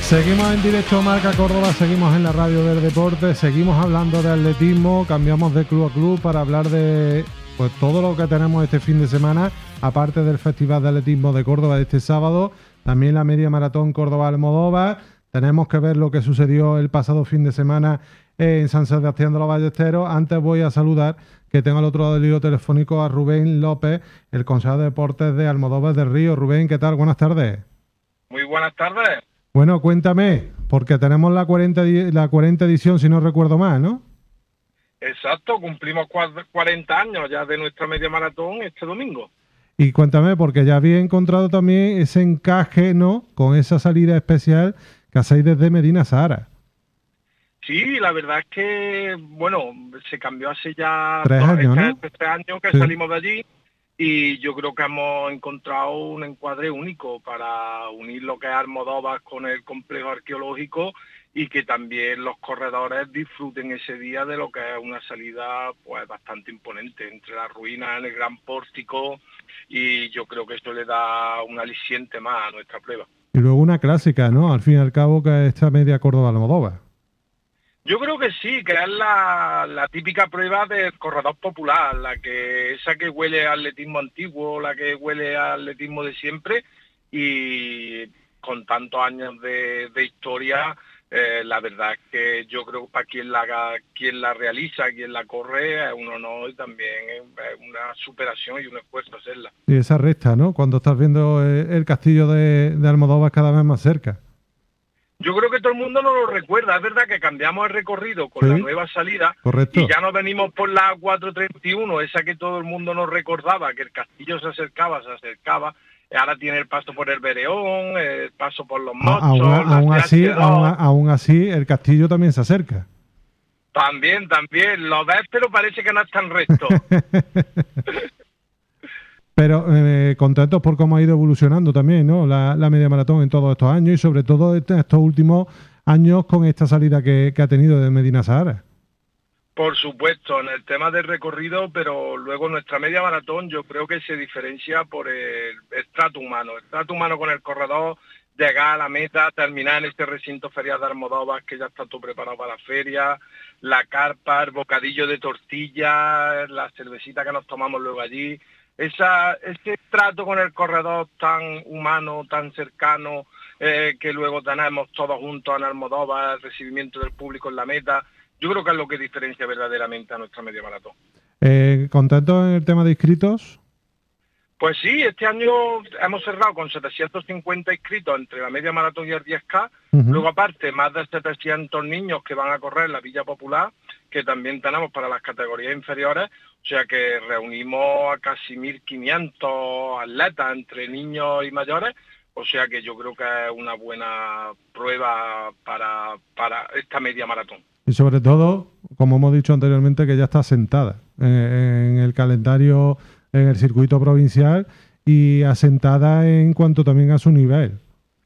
Seguimos en directo Marca Córdoba, seguimos en la radio del deporte, seguimos hablando de atletismo, cambiamos de club a club para hablar de pues todo lo que tenemos este fin de semana, aparte del Festival de Atletismo de Córdoba de este sábado, también la Media Maratón Córdoba-Almodóvar. Tenemos que ver lo que sucedió el pasado fin de semana en San Sebastián de los Ballesteros. Antes voy a saludar, que tengo al otro lado del hilo telefónico, a Rubén López, el consejero de deportes de Almodóvar del Río. Rubén, ¿qué tal? Buenas tardes. Muy buenas tardes. Bueno, cuéntame, porque tenemos la 40 edición, si no recuerdo mal, ¿no? Exacto, cumplimos 40 años ya de nuestra media maratón este domingo. Y cuéntame, porque ya había encontrado también ese encaje, ¿no?, con esa salida especial que hacéis desde Medina Sahara. Sí, la verdad es que, bueno, se cambió hace ya 3 años, ¿no? 3 años que sí. Salimos de allí, y yo creo que hemos encontrado un encuadre único para unir lo que es Almodóvar con el complejo arqueológico, y que también los corredores disfruten ese día de lo que es una salida pues bastante imponente entre las ruinas, en el gran pórtico, y yo creo que esto le da un aliciente más a nuestra prueba. Y luego una clásica, ¿no?, al fin y al cabo, que es esta media Córdoba-Almodóvar. Yo creo que sí, que es la típica prueba del corredor popular, esa que huele a atletismo antiguo, la que huele a atletismo de siempre, y con tantos años de historia, la verdad es que yo creo que para quien la realiza, quien la corre, es un honor y también es una superación y un esfuerzo hacerla. Y esa recta, ¿no?, cuando estás viendo el castillo de Almodóvar cada vez más cerca. Yo creo que todo el mundo no lo recuerda. Es verdad que cambiamos el recorrido con la nueva salida. Correcto. Y ya nos venimos por la 431, esa que todo el mundo nos recordaba, que el castillo se acercaba. Ahora tiene el paso por el Bereón, el paso por los Mochos. Aún así, el castillo también se acerca. También, lo ves, pero parece que no es tan recto. Pero contentos por cómo ha ido evolucionando también, ¿no?, la media maratón en todos estos años, y sobre todo estos últimos años con esta salida que ha tenido de Medina Sahara. Por supuesto, en el tema del recorrido, pero luego nuestra media maratón yo creo que se diferencia por el trato humano con el corredor, llegar a la meta, terminar en este recinto ferial de Almodóvar, que ya está todo preparado para la feria, la carpa, el bocadillo de tortilla, la cervecita que nos tomamos luego allí. Ese trato con el corredor tan humano, tan cercano, que luego tenemos todos juntos en Almodóvar, el recibimiento del público en la meta, yo creo que es lo que diferencia verdaderamente a nuestra media maratón. ¿Contentos en el tema de inscritos? Pues sí, este año hemos cerrado con 750 inscritos entre la media maratón y el 10K, luego aparte más de 700 niños que van a correr la Villa Popular, que también tenemos para las categorías inferiores, o sea que reunimos a casi 1.500 atletas entre niños y mayores, o sea que yo creo que es una buena prueba para esta media maratón. Y sobre todo, como hemos dicho anteriormente, que ya está asentada en el calendario, en el circuito provincial, y asentada en cuanto también a su nivel.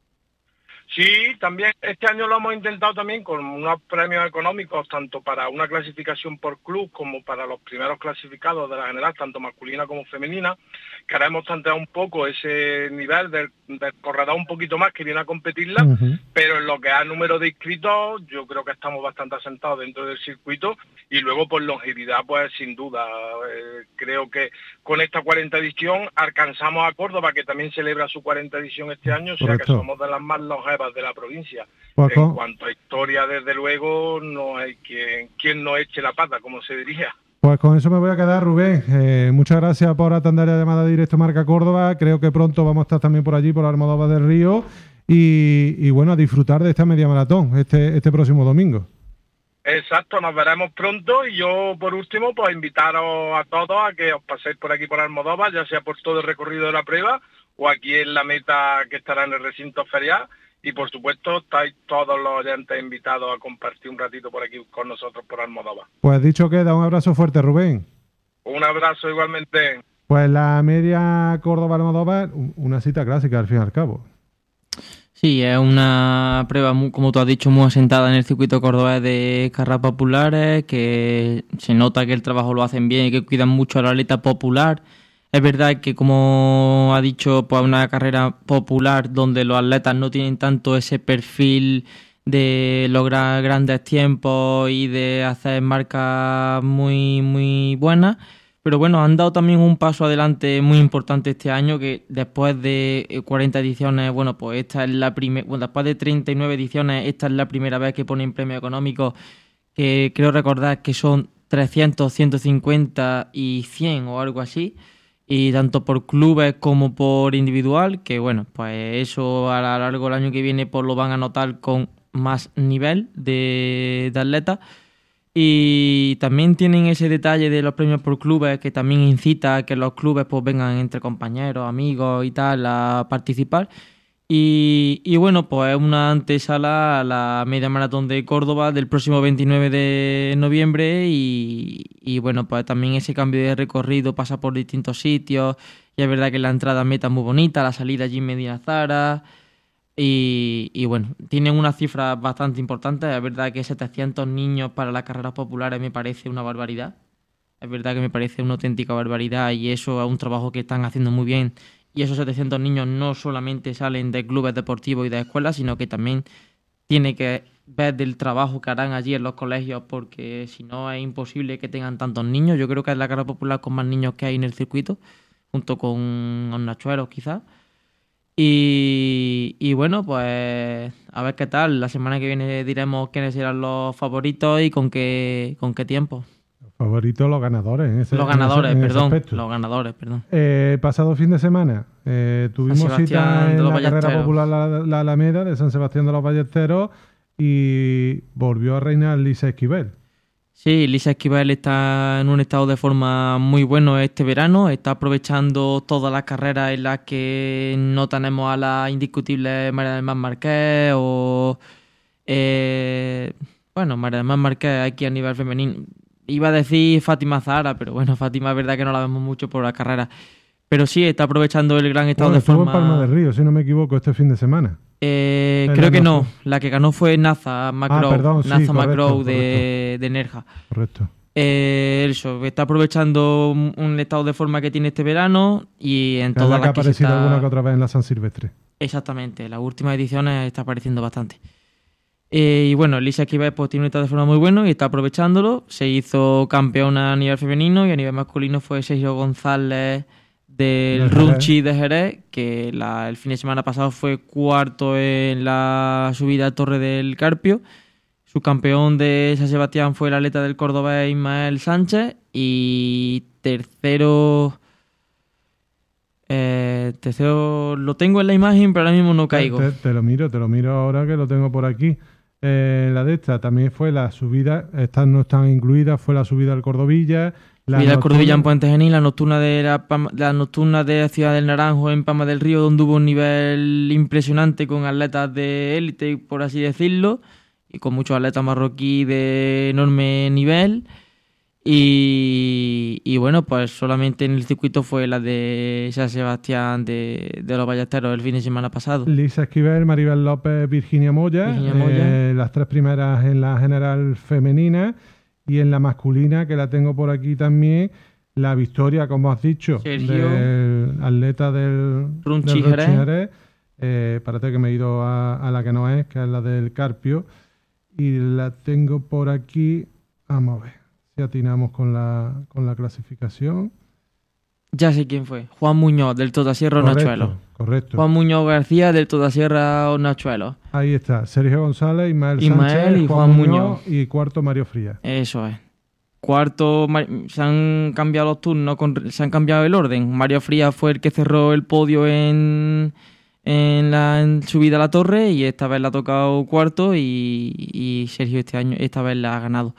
Sí, también este año lo hemos intentado también con unos premios económicos, tanto para una clasificación por club como para los primeros clasificados de la general, tanto masculina como femenina. Queremos tantear un poco ese nivel del corredor un poquito más que viene a competirla, pero en lo que es número de inscritos, yo creo que estamos bastante asentados dentro del circuito, y luego por longevidad, pues sin duda, creo que con esta 40 edición alcanzamos a Córdoba, que también celebra su 40 edición este año, o sea que somos de las más longevas de la provincia. Pues en cuanto a historia, desde luego, no hay quien no eche la pata, como se diría. Pues con eso me voy a quedar, Rubén. Muchas gracias por atender la llamada directo Marca Córdoba. Creo que pronto vamos a estar también por allí, por Almodóvar del Río. Y bueno, a disfrutar de esta media maratón este próximo domingo. Exacto, nos veremos pronto, y yo por último pues invitaros a todos a que os paséis por aquí por Almodóvar, ya sea por todo el recorrido de la prueba o aquí en la meta que estará en el recinto ferial, y por supuesto estáis todos los oyentes invitados a compartir un ratito por aquí con nosotros por Almodóvar. Pues dicho queda, un abrazo fuerte, Rubén. Un abrazo igualmente. Pues la media Córdoba-Almodóvar, una cita clásica al fin y al cabo. Sí, es una prueba, como tú has dicho, muy asentada en el circuito cordobés de carreras populares, que se nota que el trabajo lo hacen bien y que cuidan mucho a la atleta popular. Es verdad que, como ha dicho, pues una carrera popular donde los atletas no tienen tanto ese perfil de lograr grandes tiempos y de hacer marcas muy, muy buenas. Pero bueno, han dado también un paso adelante muy importante este año, que después de 40 ediciones, bueno, pues esta es la primera, bueno, después de 39 ediciones, esta es la primera vez que ponen premios económicos, que creo recordar que son 300, 150 y 100 o algo así, y tanto por clubes como por individual, que bueno, pues eso a lo largo del año que viene pues lo van a notar con más nivel de atletas. Y también tienen ese detalle de los premios por clubes que también incita a que los clubes pues vengan entre compañeros, amigos y tal a participar. Y bueno, pues es una antesala a la media maratón de Córdoba del próximo 29 de noviembre y bueno, pues también ese cambio de recorrido pasa por distintos sitios y es verdad que la entrada a meta es muy bonita, la salida allí en Medina Zara y bueno, tienen unas cifras bastante importantes, es verdad que 700 niños para las carreras populares me parece una barbaridad, es verdad que me parece una auténtica barbaridad y eso es un trabajo que están haciendo muy bien. Y esos 700 niños no solamente salen de clubes deportivos y de escuelas, sino que también tiene que ver del trabajo que harán allí en los colegios, porque si no es imposible que tengan tantos niños. Yo creo que es la carrera popular con más niños que hay en el circuito, junto con los Nachuelos quizás. Y bueno, pues a ver qué tal. La semana que viene diremos quiénes serán los favoritos y con qué tiempo. Favoritos los ganadores. Los ganadores, perdón. Pasado fin de semana tuvimos cita en la carrera popular la Alameda de San Sebastián de los Ballesteros y volvió a reinar Lisa Esquivel. Sí, Lisa Esquivel está en un estado de forma muy bueno este verano, está aprovechando todas las carreras en las que no tenemos a la indiscutible María del Mar Márquez o María del Mar Márquez aquí a nivel femenino. Iba a decir Fátima Zahara, pero bueno, Fátima es verdad que no la vemos mucho por la carrera. Pero sí, está aprovechando el gran estado de forma. Estuvo en Palma del Río, si no me equivoco, este fin de semana. Creo que no. La que ganó fue Naza McGraw. Naza McGraw de Nerja. Correcto. Eso, está aprovechando un estado de forma que tiene este verano y en todas las que ha aparecido alguna que otra vez en la San Silvestre. Exactamente, las últimas ediciones está apareciendo bastante. Y bueno, Lisa Esquivel pues tiene un estado de forma muy bueno y está aprovechándolo. Se hizo campeona a nivel femenino y a nivel masculino fue Sergio González del Runchi de Jerez, que el fin de semana pasado fue cuarto en la subida a Torre del Carpio. Su campeón de San Sebastián fue el atleta del Córdoba Ismael Sánchez y tercero lo tengo en la imagen, pero ahora mismo no caigo. Te lo miro ahora que lo tengo por aquí. La de esta también fue la subida, estas no están incluidas, fue la subida al Cordovilla. Subida al Cordovilla en Puente Genil, la nocturna de Ciudad del Naranjo en Palma del Río, donde hubo un nivel impresionante con atletas de élite, por así decirlo, y con muchos atletas marroquíes de enorme nivel. Y bueno, pues solamente en el circuito fue la de San Sebastián de los Ballesteros el fin de semana pasado. Lisa Esquivel, Maribel López, Virginia Moya. Las tres primeras en la general femenina y en la masculina, que la tengo por aquí también, la victoria, como has dicho, Sergio, del atleta del Runchi Jerez. Parece que me he ido a la que no es, que es la del Carpio, y la tengo por aquí. Vamos a ver si atinamos con la clasificación. Ya sé quién fue. Juan Muñoz, del Totasierra Nachuelo. Correcto. Juan Muñoz García, del Totasierra Nachuelo. Ahí está. Sergio González, Ismael Sánchez, y Juan Muñoz. Y cuarto, Mario Frías. Eso es. Cuarto, se han cambiado los turnos, se han cambiado el orden. Mario Frías fue el que cerró el podio en subida a la torre y esta vez le ha tocado cuarto y Sergio esta vez la ha ganado.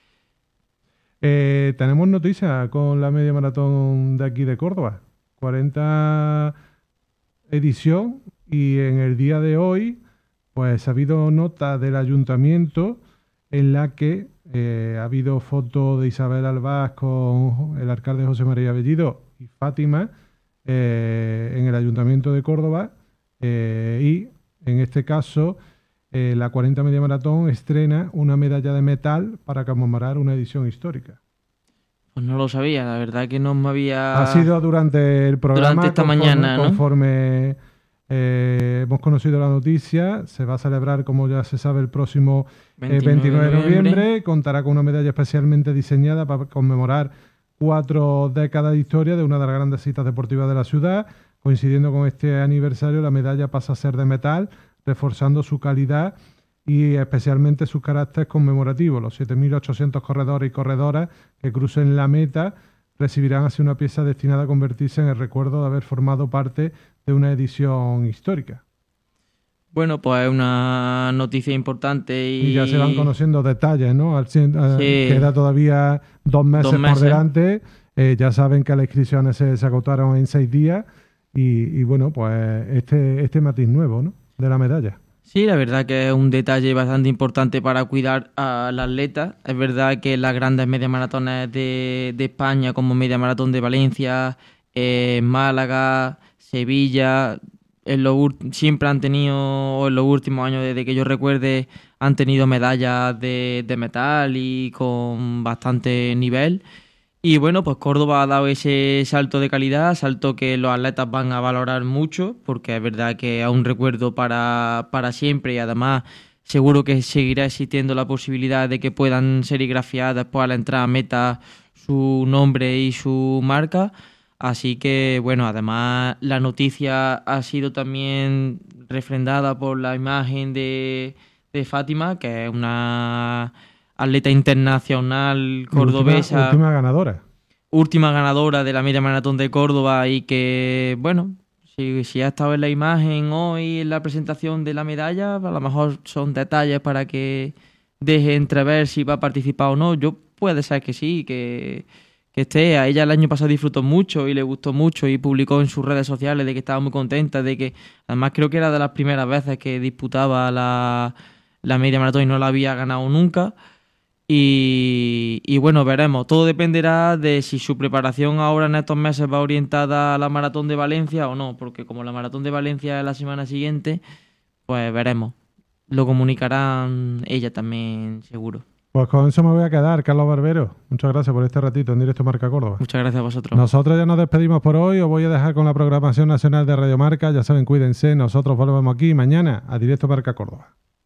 Tenemos noticias con la media maratón de aquí de Córdoba. 40 edición y en el día de hoy pues ha habido nota del ayuntamiento en la que ha habido fotos de Isabel Albaz con el alcalde José María Bellido y Fátima en el ayuntamiento de Córdoba y en este caso la 40 media maratón estrena una medalla de metal para conmemorar una edición histórica. Pues no lo sabía, la verdad que no me había... Ha sido durante el programa, durante esta mañana, ¿no? Conforme hemos conocido la noticia, se va a celebrar, como ya se sabe, el próximo 29 de noviembre. Contará con una medalla especialmente diseñada para conmemorar 4 décadas de historia de una de las grandes citas deportivas de la ciudad. Coincidiendo con este aniversario, la medalla pasa a ser de metal, reforzando su calidad y especialmente sus caracteres conmemorativos. Los 7.800 corredores y corredoras que crucen la meta recibirán así una pieza destinada a convertirse en el recuerdo de haber formado parte de una edición histórica. Bueno, pues es una noticia importante y ya se van conociendo detalles, ¿no? Sí. Queda todavía 2 meses por delante. Ya saben que las inscripciones se agotaron en 6 días y bueno, pues este matiz nuevo, ¿no?, de la medalla. Sí, la verdad que es un detalle bastante importante para cuidar al atleta. Es verdad que las grandes media maratones de España, como Media Maratón de Valencia, Málaga, Sevilla, siempre han tenido, o en los últimos años, desde que yo recuerde, han tenido medallas de metal y con bastante nivel. Y bueno, pues Córdoba ha dado ese salto de calidad, salto que los atletas van a valorar mucho, porque es verdad que es un recuerdo para siempre y además seguro que seguirá existiendo la posibilidad de que puedan serigrafiar después a la entrada a meta su nombre y su marca. Así que bueno, además la noticia ha sido también refrendada por la imagen de Fátima, que es una atleta internacional cordobesa. Última ganadora de la Media Maratón de Córdoba y que, bueno, si ha estado en la imagen hoy en la presentación de la medalla, a lo mejor son detalles para que deje entrever si va a participar o no. Puede ser que sí, que esté. A ella el año pasado disfrutó mucho y le gustó mucho y publicó en sus redes sociales de que estaba muy contenta, de que además creo que era de las primeras veces que disputaba la Media Maratón y no la había ganado nunca. Y bueno, veremos. Todo dependerá de si su preparación ahora en estos meses va orientada a la Maratón de Valencia o no, porque como la Maratón de Valencia es la semana siguiente, pues veremos. Lo comunicarán ella también, seguro. Pues con eso me voy a quedar, Carlos Barbero. Muchas gracias por este ratito en Directo Marca Córdoba. Muchas gracias a vosotros. Nosotros ya nos despedimos por hoy. Os voy a dejar con la programación nacional de Radio Marca. Ya saben, cuídense. Nosotros volvemos aquí mañana a Directo Marca Córdoba.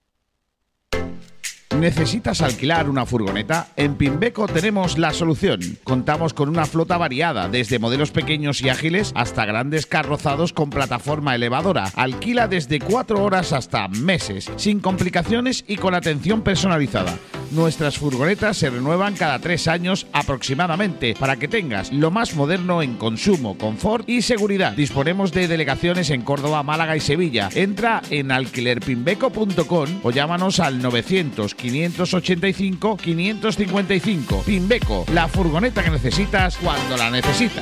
¿Necesitas alquilar una furgoneta? En Pimbeco tenemos la solución. Contamos con una flota variada, desde modelos pequeños y ágiles hasta grandes carrozados con plataforma elevadora. Alquila desde 4 horas hasta meses, sin complicaciones y con atención personalizada. Nuestras furgonetas se renuevan cada 3 años aproximadamente, para que tengas lo más moderno en consumo, confort y seguridad. Disponemos de delegaciones en Córdoba, Málaga y Sevilla. Entra en alquilerpimbeco.com o llámanos al 900-585-555. Pimbeco, la furgoneta que necesitas cuando la necesitas.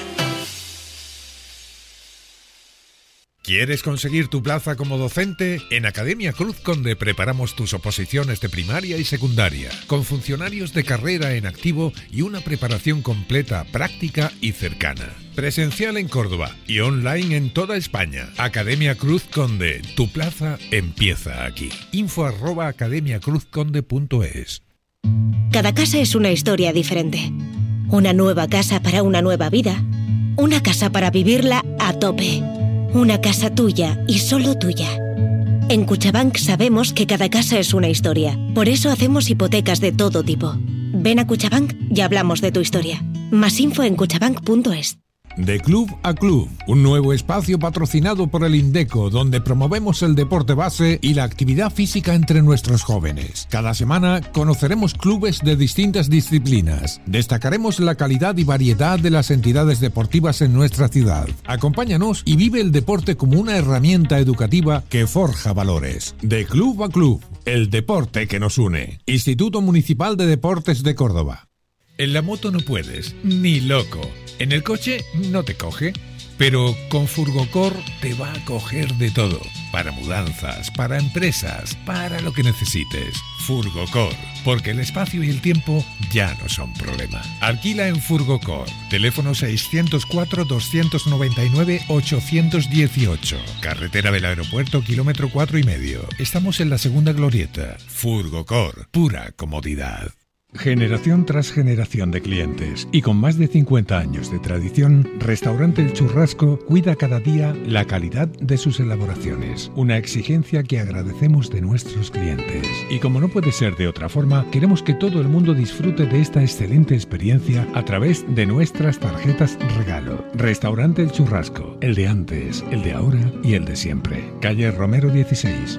¿Quieres conseguir tu plaza como docente? En Academia Cruz Conde preparamos tus oposiciones de primaria y secundaria, con funcionarios de carrera en activo y una preparación completa, práctica y cercana. Presencial en Córdoba y online en toda España. Academia Cruz Conde, tu plaza empieza aquí. info@academiacruzconde.es. Cada casa es una historia diferente. Una nueva casa para una nueva vida. Una casa para vivirla a tope. Una casa tuya y solo tuya. En Cuchabank sabemos que cada casa es una historia. Por eso hacemos hipotecas de todo tipo. Ven a Cuchabank y hablamos de tu historia. Más info en cuchabank.es. De Club a Club, un nuevo espacio patrocinado por el Indeco, donde promovemos el deporte base y la actividad física entre nuestros jóvenes. Cada semana conoceremos clubes de distintas disciplinas. Destacaremos la calidad y variedad de las entidades deportivas en nuestra ciudad. Acompáñanos y vive el deporte como una herramienta educativa que forja valores. De Club a Club, el deporte que nos une. Instituto Municipal de Deportes de Córdoba. En la moto no puedes, ni loco. En el coche no te coge, pero con Furgocor te va a coger de todo. Para mudanzas, para empresas, para lo que necesites. Furgocor, porque el espacio y el tiempo ya no son problema. Alquila en Furgocor. Teléfono 604-299-818. Carretera del Aeropuerto, kilómetro 4,5. Estamos en la segunda glorieta. Furgocor, pura comodidad. Generación tras generación de clientes y con más de 50 años de tradición, Restaurante El Churrasco cuida cada día la calidad de sus elaboraciones, una exigencia que agradecemos de nuestros clientes. Y como no puede ser de otra forma, queremos que todo el mundo disfrute de esta excelente experiencia a través de nuestras tarjetas regalo. Restaurante El Churrasco, el de antes, el de ahora y el de siempre. Calle Romero 16.